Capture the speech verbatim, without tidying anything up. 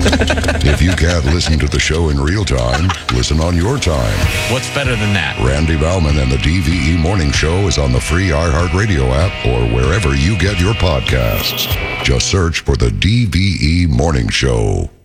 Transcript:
If you can't listen to the show in real time, listen on your time. What's better than that? Randy Bauman and the D V E Morning Show is on the free iHeartRadio app or wherever you get your podcasts. Just search for the D V E Morning Show.